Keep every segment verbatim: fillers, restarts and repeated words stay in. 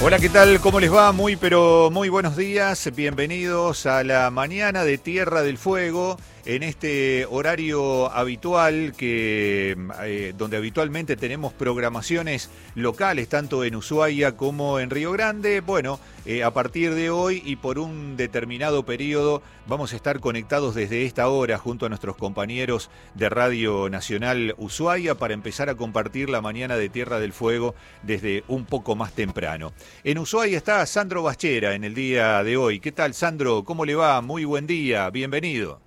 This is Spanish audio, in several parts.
Hola, ¿qué tal? ¿Cómo les va? Muy, pero muy buenos días. Bienvenidos a la mañana de Tierra del Fuego, en este horario habitual que eh, donde habitualmente tenemos programaciones locales, tanto en Ushuaia como en Río Grande. Bueno, eh, a partir de hoy y por un determinado periodo vamos a estar conectados desde esta hora junto a nuestros compañeros de Radio Nacional Ushuaia para empezar a compartir la mañana de Tierra del Fuego desde un poco más temprano. En Ushuaia está Sandro Bachera en el día de hoy. ¿Qué tal, Sandro? ¿Cómo le va? Muy buen día, bienvenido.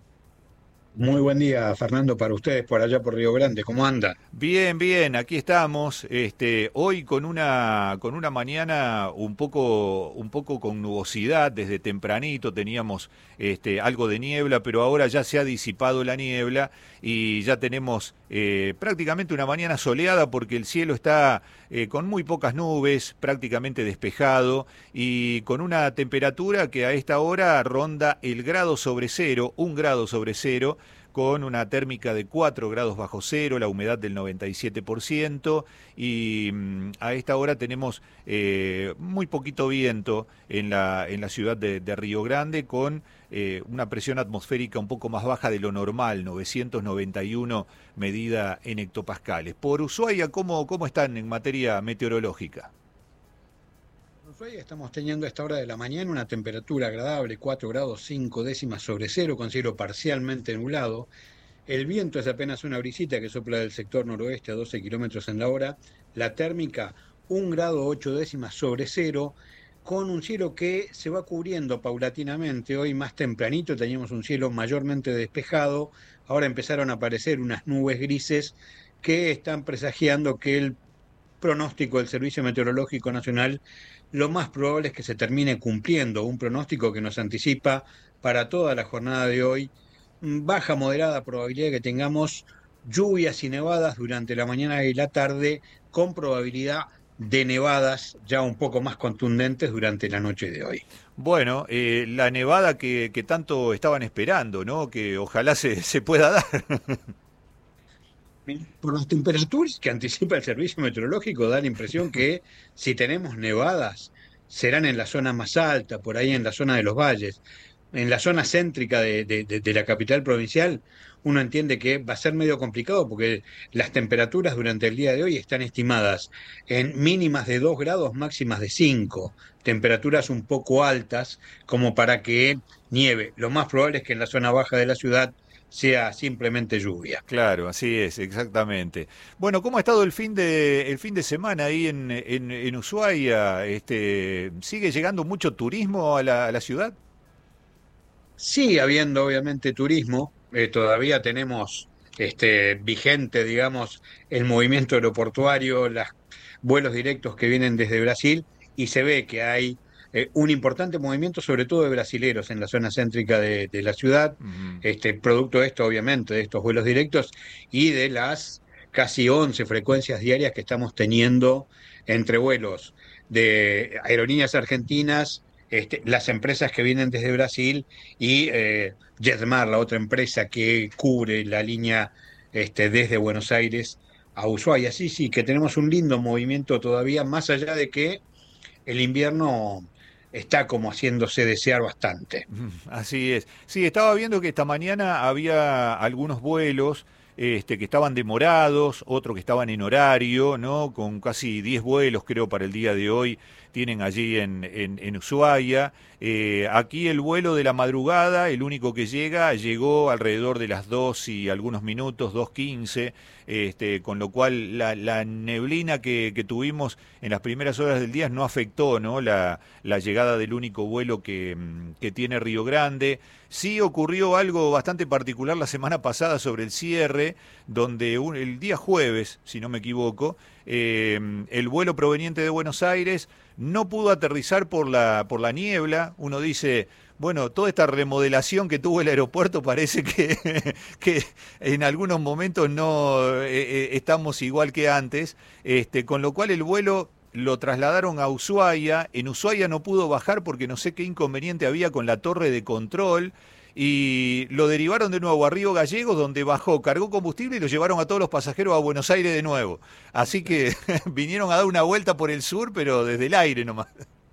Muy buen día, Fernando, para ustedes por allá por Río Grande. ¿Cómo andan? Bien, bien, aquí estamos. Este, hoy con una con una mañana un poco un poco con nubosidad desde tempranito teníamos este algo de niebla, pero ahora ya se ha disipado la niebla y ya tenemos eh, prácticamente una mañana soleada porque el cielo está eh, con muy pocas nubes, prácticamente despejado y con una temperatura que a esta hora ronda el grado sobre cero, un grado sobre cero, con una térmica de cuatro grados bajo cero, la humedad del noventa y siete por ciento y mm, a esta hora tenemos eh, muy poquito viento en la, en la ciudad de, de Río Grande, con eh, una presión atmosférica un poco más baja de lo normal, novecientos noventa y uno medida en hectopascales. Por Ushuaia, ¿cómo, cómo están en materia meteorológica? En Ushuaia estamos teniendo a esta hora de la mañana una temperatura agradable, cuatro grados cinco décimas sobre cero, con cielo parcialmente nublado. El viento es apenas una brisita que sopla del sector noroeste a doce kilómetros en la hora. La térmica, un grado ocho décimas sobre cero, con un cielo que se va cubriendo paulatinamente. Hoy más tempranito teníamos un cielo mayormente despejado. Ahora empezaron a aparecer unas nubes grises que están presagiando que el pronóstico del Servicio Meteorológico Nacional, lo más probable es que se termine cumpliendo, un pronóstico que nos anticipa para toda la jornada de hoy baja moderada probabilidad de que tengamos lluvias y nevadas durante la mañana y la tarde, con probabilidad de nevadas ya un poco más contundentes durante la noche de hoy. Bueno, eh, la nevada que, que tanto estaban esperando, ¿no? Que ojalá se, se pueda dar. Por las temperaturas que anticipa el Servicio Meteorológico, da la impresión que si tenemos nevadas, serán en la zona más alta, por ahí en la zona de los valles. En la zona céntrica de, de, de, de la capital provincial, uno entiende que va a ser medio complicado porque las temperaturas durante el día de hoy están estimadas en mínimas de dos grados, máximas de cinco, temperaturas un poco altas como para que nieve. Lo más probable es que en la zona baja de la ciudad sea simplemente lluvia. Claro, así es, exactamente. Bueno, ¿cómo ha estado el fin de, el fin de semana ahí en, en, en Ushuaia? Este, ¿sigue llegando mucho turismo a la, a la ciudad? Sigue habiendo, obviamente, turismo. Eh, todavía tenemos este, vigente, digamos, el movimiento aeroportuario, los vuelos directos que vienen desde Brasil, y se ve que hay eh, un importante movimiento, sobre todo de brasileros, en la zona céntrica de, de la ciudad. Ujú. Este, producto de esto, obviamente, de estos vuelos directos y de las casi once frecuencias diarias que estamos teniendo entre vuelos de aerolíneas argentinas, este, las empresas que vienen desde Brasil y eh, Jetmar, la otra empresa que cubre la línea este, desde Buenos Aires a Ushuaia. Sí, sí, que tenemos un lindo movimiento todavía, más allá de que el invierno está como haciéndose desear bastante. Ujú, así es. Sí, estaba viendo que esta mañana había algunos vuelos este, que estaban demorados, otros que estaban en horario, ¿no? Con casi diez vuelos, creo, para el día de hoy, tienen allí en, en, en Ushuaia. Eh, aquí el vuelo de la madrugada, el único que llega, llegó alrededor de las dos y algunos minutos, dos quince, este, con lo cual la, la neblina que, que tuvimos en las primeras horas del día no afectó, ¿no? La, la llegada del único vuelo que, mm, que tiene Río Grande. Sí ocurrió algo bastante particular la semana pasada sobre el cierre, donde un, el día jueves, si no me equivoco, eh, el vuelo proveniente de Buenos Aires no pudo aterrizar por la, por la niebla. Uno dice, bueno, toda esta remodelación que tuvo el aeropuerto parece que, que en algunos momentos no eh, eh, estamos igual que antes, este, con lo cual el vuelo lo trasladaron a Ushuaia. En Ushuaia no pudo bajar porque no sé qué inconveniente había con la torre de control y lo derivaron de nuevo a Río Gallegos, donde bajó, cargó combustible y lo llevaron a todos los pasajeros a Buenos Aires de nuevo. Así que vinieron a dar una vuelta por el sur, pero desde el aire nomás.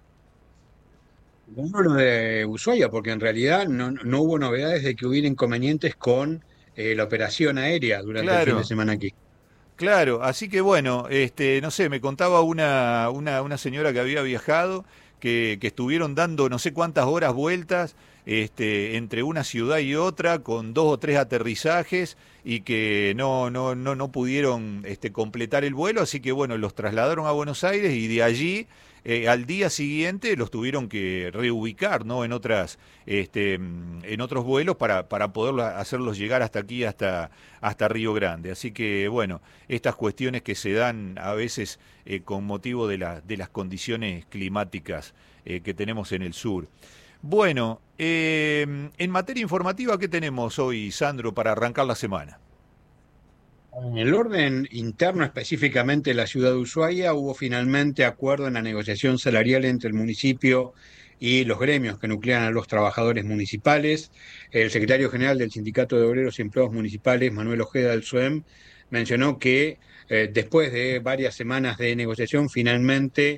Uno de Ushuaia, porque en realidad no, no hubo novedades de que hubiera inconvenientes con eh, la operación aérea durante el fin de Claro. semana aquí. Claro, así que bueno, este, no sé, me contaba una, una, una señora que había viajado, que, que estuvieron dando no sé cuántas horas vueltas, este, entre una ciudad y otra, con dos o tres aterrizajes, y que no, no, no, no pudieron este, completar el vuelo, así que bueno, los trasladaron a Buenos Aires y de allí eh, al día siguiente los tuvieron que reubicar, ¿no? En otras, este, mm, en otros vuelos para, para poder hacerlos llegar hasta aquí, hasta, hasta Río Grande. Así que bueno, estas cuestiones que se dan a veces eh, con motivo de, la, de las condiciones climáticas eh, que tenemos en el sur. Bueno, eh, en materia informativa, ¿qué tenemos hoy, Sandro, para arrancar la semana? En el orden interno, específicamente en la ciudad de Ushuaia, hubo finalmente acuerdo en la negociación salarial entre el municipio y los gremios que nuclean a los trabajadores municipales. El secretario general del Sindicato de Obreros y Empleados Municipales, Manuel Ojeda del S U E M, mencionó que eh, después de varias semanas de negociación, finalmente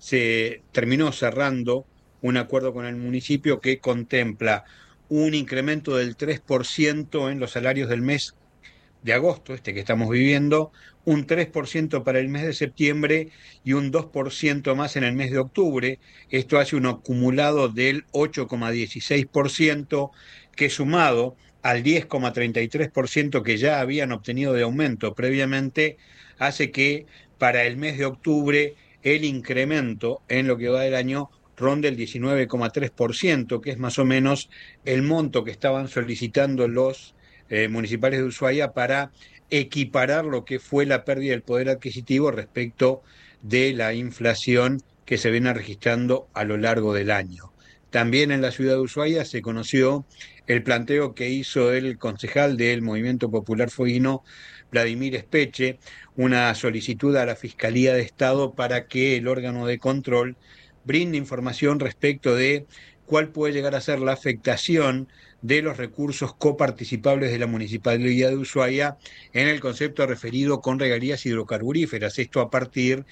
se terminó cerrando un acuerdo con el municipio que contempla un incremento del tres por ciento en los salarios del mes de agosto, este que estamos viviendo, un tres por ciento para el mes de septiembre y un dos por ciento más en el mes de octubre. Esto hace un acumulado del ocho coma dieciséis por ciento, que sumado al diez coma treinta y tres por ciento que ya habían obtenido de aumento previamente, hace que para el mes de octubre el incremento en lo que va del año ronde el diecinueve coma tres por ciento, que es más o menos el monto que estaban solicitando los eh, municipales de Ushuaia para equiparar lo que fue la pérdida del poder adquisitivo respecto de la inflación que se viene registrando a lo largo del año. También en la ciudad de Ushuaia se conoció el planteo que hizo el concejal del Movimiento Popular Fueguino, Vladimir Espeche, una solicitud a la Fiscalía de Estado para que el órgano de control brinde información respecto de cuál puede llegar a ser la afectación de los recursos coparticipables de la Municipalidad de Ushuaia en el concepto referido con regalías hidrocarburíferas. Esto a partir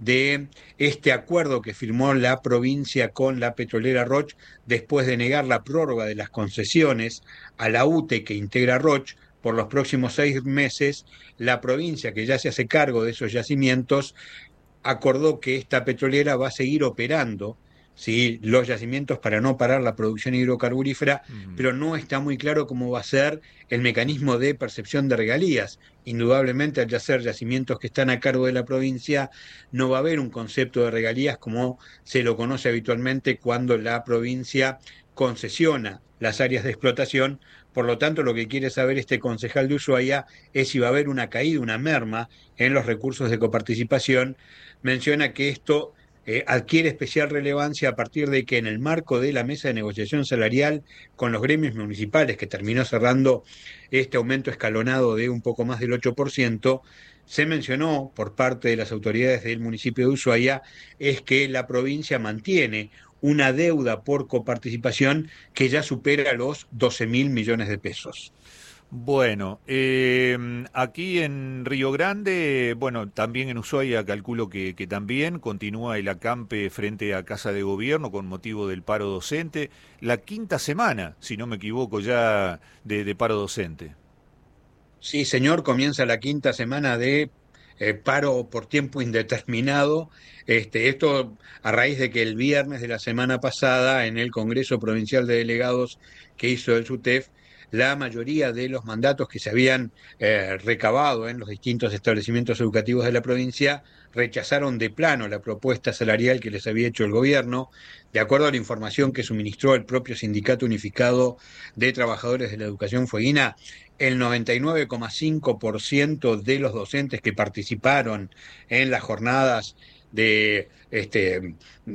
de este acuerdo que firmó la provincia con la petrolera Roche después de negar la prórroga de las concesiones a la U T E que integra Roche por los próximos seis meses. La provincia, que ya se hace cargo de esos yacimientos, acordó que esta petrolera va a seguir operando, ¿sí?, los yacimientos para no parar la producción hidrocarburífera, Ujú. pero no está muy claro cómo va a ser el mecanismo de percepción de regalías. Indudablemente, al yacer yacimientos que están a cargo de la provincia, no va a haber un concepto de regalías como se lo conoce habitualmente cuando la provincia concesiona las áreas de explotación. Por lo tanto, lo que quiere saber este concejal de Ushuaia es si va a haber una caída, una merma en los recursos de coparticipación. Menciona que esto eh, adquiere especial relevancia a partir de que en el marco de la mesa de negociación salarial con los gremios municipales, que terminó cerrando este aumento escalonado de un poco más del ocho por ciento, se mencionó por parte de las autoridades del municipio de Ushuaia es que la provincia mantiene una deuda por coparticipación que ya supera los doce mil millones de pesos. Bueno, eh, aquí en Río Grande, bueno, también en Ushuaia calculo que, que también continúa el acampe frente a Casa de Gobierno con motivo del paro docente, la quinta semana, si no me equivoco, ya de, de paro docente. Sí, señor, comienza la quinta semana de eh, paro por tiempo indeterminado. Este, esto a raíz de que el viernes de la semana pasada, en el Congreso Provincial de Delegados que hizo el SUTEF, la mayoría de los mandatos que se habían eh, recabado en los distintos establecimientos educativos de la provincia rechazaron de plano la propuesta salarial que les había hecho el gobierno. De acuerdo a la información que suministró el propio Sindicato Unificado de Trabajadores de la Educación Fueguina, el noventa y nueve coma cinco por ciento de los docentes que participaron en las jornadas de, este,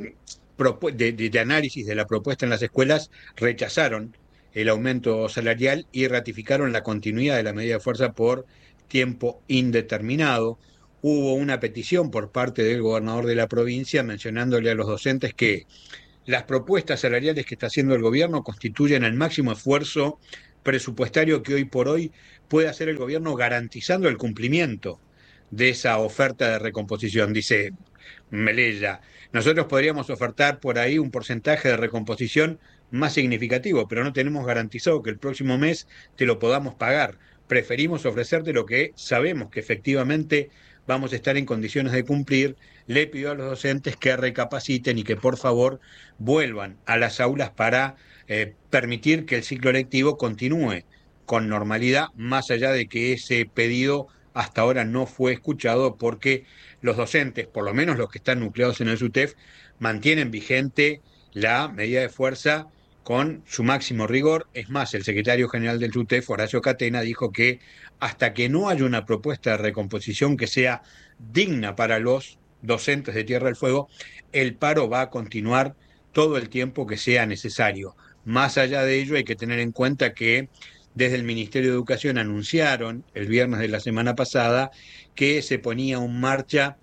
de, de, de análisis de la propuesta en las escuelas rechazaron el aumento salarial y ratificaron la continuidad de la medida de fuerza por tiempo indeterminado. Hubo una petición por parte del gobernador de la provincia mencionándole a los docentes que las propuestas salariales que está haciendo el gobierno constituyen el máximo esfuerzo presupuestario que hoy por hoy puede hacer el gobierno garantizando el cumplimiento de esa oferta de recomposición. Dice Melella, nosotros podríamos ofertar por ahí un porcentaje de recomposición más significativo, pero no tenemos garantizado que el próximo mes te lo podamos pagar. Preferimos ofrecerte lo que sabemos que efectivamente vamos a estar en condiciones de cumplir. Le pido a los docentes que recapaciten y que por favor vuelvan a las aulas para eh, permitir que el ciclo lectivo continúe con normalidad, más allá de que ese pedido hasta ahora no fue escuchado porque los docentes, por lo menos los que están nucleados en el SUTEF, mantienen vigente la medida de fuerza con su máximo rigor. Es más, el secretario general del SUTEF, Horacio Catena, dijo que hasta que no haya una propuesta de recomposición que sea digna para los docentes de Tierra del Fuego, el paro va a continuar todo el tiempo que sea necesario. Más allá de ello, hay que tener en cuenta que desde el Ministerio de Educación anunciaron el viernes de la semana pasada que se ponía en marcha,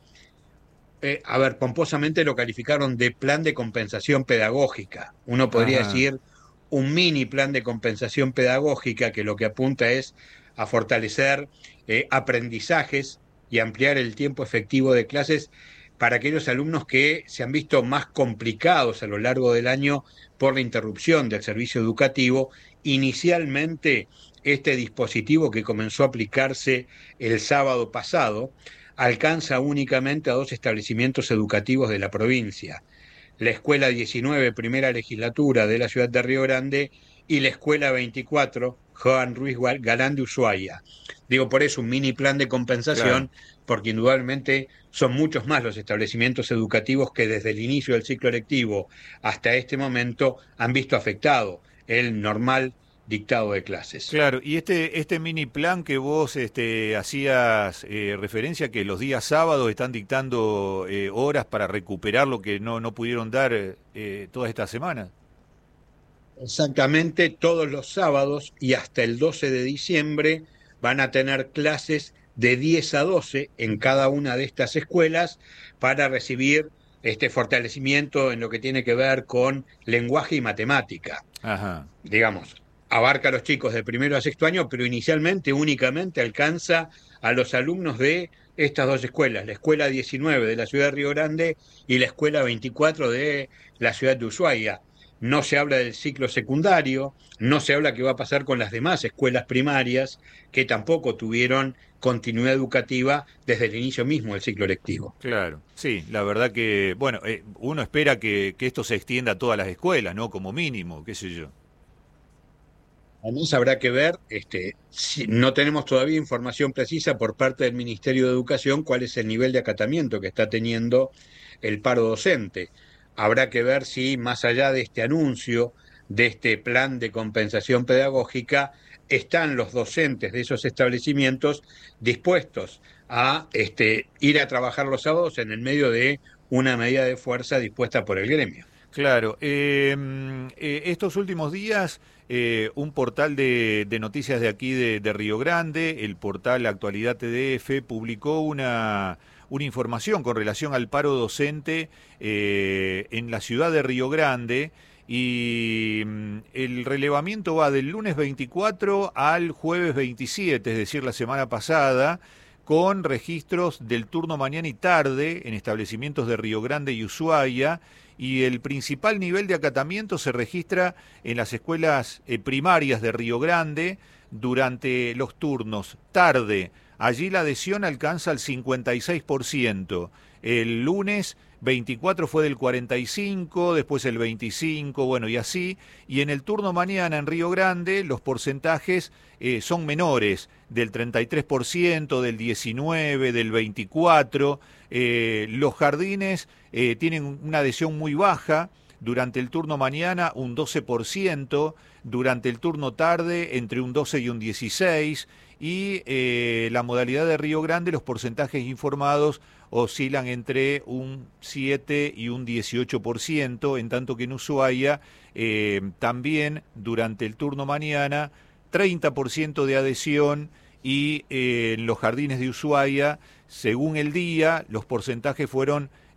eh, a ver, pomposamente lo calificaron de plan de compensación pedagógica. Uno podría Ajá. decir un mini plan de compensación pedagógica que lo que apunta es a fortalecer eh, aprendizajes y ampliar el tiempo efectivo de clases para aquellos alumnos que se han visto más complicados a lo largo del año por la interrupción del servicio educativo. Inicialmente, este dispositivo que comenzó a aplicarse el sábado pasado alcanza únicamente a dos establecimientos educativos de la provincia: la Escuela diecinueve, primera legislatura de la ciudad de Río Grande, y la Escuela veinticuatro, Juan Ruiz Galán de Ushuaia. Digo, por eso un mini plan de Claro. compensación, porque indudablemente son muchos más los establecimientos educativos que desde el inicio del ciclo lectivo hasta este momento han visto afectado el normal dictado de clases. Claro, y este, este mini plan que vos este, hacías eh, referencia, que los días sábados están dictando eh, horas para recuperar lo que no, no pudieron dar eh, todas estas semanas. Exactamente, todos los sábados y hasta el doce de diciembre van a tener clases de diez a doce en cada una de estas escuelas para recibir este fortalecimiento en lo que tiene que ver con lenguaje y matemática. Ajá. Digamos, abarca a los chicos de primero a sexto año, pero inicialmente únicamente alcanza a los alumnos de estas dos escuelas, la Escuela diecinueve de la ciudad de Río Grande y la Escuela veinticuatro de la ciudad de Ushuaia. No se habla del ciclo secundario, no se habla qué va a pasar con las demás escuelas primarias que tampoco tuvieron continuidad educativa desde el inicio mismo del ciclo lectivo. Claro, sí, la verdad que, bueno, eh, uno espera que, que esto se extienda a todas las escuelas, ¿no? Como mínimo, qué sé yo. Además, habrá que ver, este, si no tenemos todavía información precisa por parte del Ministerio de Educación cuál es el nivel de acatamiento que está teniendo el paro docente. Habrá que ver si, más allá de este anuncio, de este plan de compensación pedagógica, están los docentes de esos establecimientos dispuestos a este, ir a trabajar los sábados en el medio de una medida de fuerza dispuesta por el gremio. Claro, eh, mm, eh, estos últimos días eh, un portal de, de noticias de aquí de, de Río Grande, el portal Actualidad T D F, publicó una, una información con relación al paro docente eh, en la ciudad de Río Grande y mm, el relevamiento va del lunes veinticuatro al jueves veintisiete, es decir, la semana pasada, con registros del turno mañana y tarde en establecimientos de Río Grande y Ushuaia, y el principal nivel de acatamiento se registra en las escuelas eh, primarias de Río Grande durante los turnos tarde. Allí la adhesión alcanza el cincuenta y seis por ciento. El lunes veinticuatro fue del cuarenta y cinco, después el veinticinco, bueno, y así. Y en el turno mañana en Río Grande los porcentajes eh, son menores, del treinta y tres por ciento, del diecinueve por ciento, del veinticuatro por ciento. Eh, los jardines eh, tienen una adhesión muy baja. Durante el turno mañana un doce por ciento, durante el turno tarde entre un doce y un dieciséis por ciento, y eh, la modalidad de Río Grande, los porcentajes informados oscilan entre un siete y un dieciocho por ciento, en tanto que en Ushuaia eh, también durante el turno mañana treinta por ciento de adhesión, y eh, en los jardines de Ushuaia, según el día, los porcentajes fueron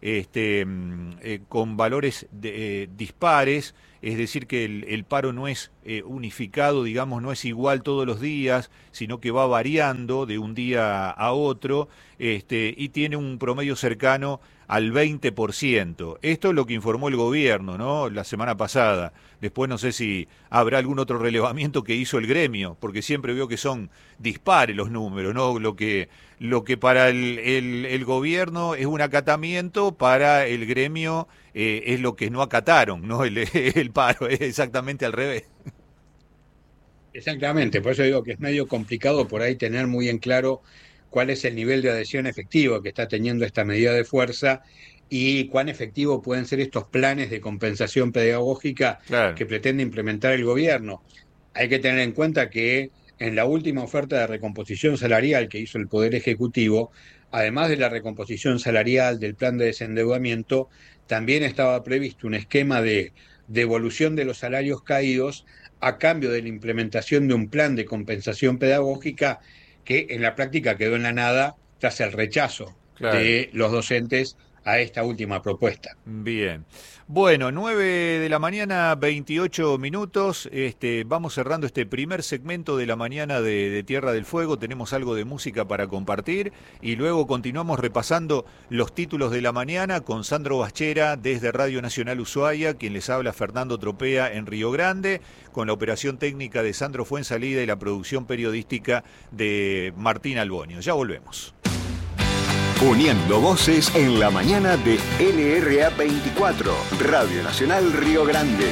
este, eh, con valores de, eh, dispares, es decir, que el, el paro no es eh, unificado, digamos, no es igual todos los días, sino que va variando de un día a otro, este, y tiene un promedio cercano al veinte por ciento. Esto es lo que informó el gobierno, ¿no?, la semana pasada. Después no sé si habrá algún otro relevamiento que hizo el gremio, porque siempre veo que son dispares los números, ¿no? Lo que, lo que para el, el, el gobierno es un acatamiento, para el gremio eh, es lo que no acataron, ¿no? El, el paro, es exactamente al revés. Exactamente, por eso digo que es medio complicado por ahí tener muy en claro cuál es el nivel de adhesión efectivo que está teniendo esta medida de fuerza y cuán efectivo pueden ser estos planes de compensación pedagógica Claro. que pretende implementar el gobierno. Hay que tener en cuenta que en la última oferta de recomposición salarial que hizo el Poder Ejecutivo, además de la recomposición salarial del plan de desendeudamiento, también estaba previsto un esquema de devolución de los salarios caídos a cambio de la implementación de un plan de compensación pedagógica que en la práctica quedó en la nada tras el rechazo Claro. de los docentes a esta última propuesta. Bien. Bueno, nueve de la mañana, veintiocho minutos. Este, vamos cerrando este primer segmento de la mañana de, de Tierra del Fuego. Tenemos algo de música para compartir y luego continuamos repasando los títulos de la mañana con Sandro Baschera desde Radio Nacional Ushuaia, quien les habla Fernando Tropea en Río Grande, con la operación técnica de Sandro Fuensalida y la producción periodística de Martín Albonio. Ya volvemos. Uniendo voces en la mañana de L R A veinticuatro, Radio Nacional Río Grande.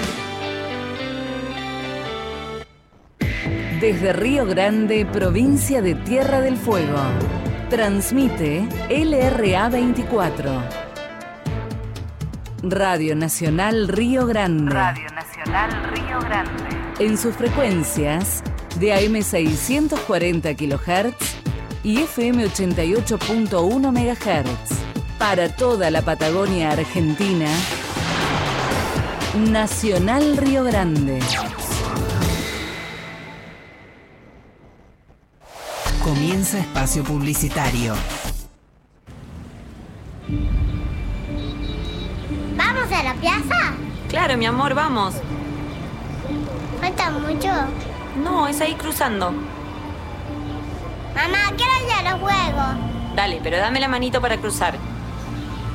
Desde Río Grande, provincia de Tierra del Fuego, transmite L R A veinticuatro. Radio Nacional Río Grande. Radio Nacional Río Grande. En sus frecuencias de A M seiscientos cuarenta kilohertz y F M ochenta y ocho punto uno megahertz. Para toda la Patagonia Argentina, Nacional Río Grande. Comienza espacio publicitario. ¿Vamos a la plaza? Claro, mi amor, vamos. ¿Falta mucho? No, es ahí cruzando. Mamá, quiero ir a los juegos. Dale, pero dame la manito para cruzar.